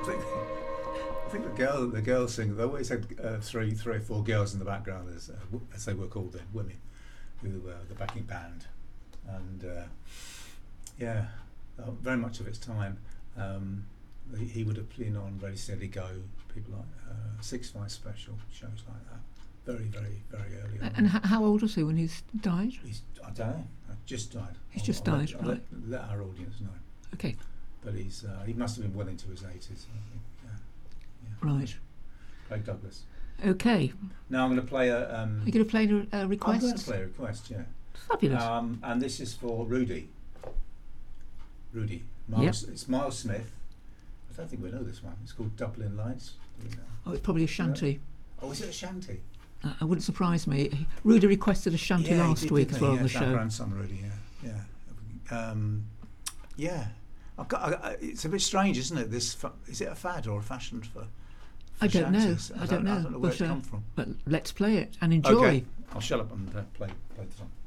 I think the girls sing. They always had three or four girls in the background, as they were called then, women, who were the backing band, and very much of its time. He would have been on Ready Steady Go, people like 6-5 Special, shows like that. Very, very, very early on. And how old was he when he died? I don't know. Just died. He's just died, right? Let our audience know. Okay. But he must have been well into his 80s, I think. Yeah. Right. Craig Douglas. Okay. Now I'm going to play a... Are you going to play a request? I'm going to play a request, yeah. Fabulous. And this is for Rudy. It's Miles Smith. I don't think we know this one. It's called Dublin Lights. Do we know? Oh, it's probably a shanty. Oh, is it a shanty? It wouldn't surprise me. Rudy requested a shanty last week as well on the show. Grandson, Rudy, yeah. It's a bit strange, isn't it? Is it a fad or a fashion for I don't know. I don't know where it's come from. But let's play it and enjoy. Okay, I'll shut up and play the song.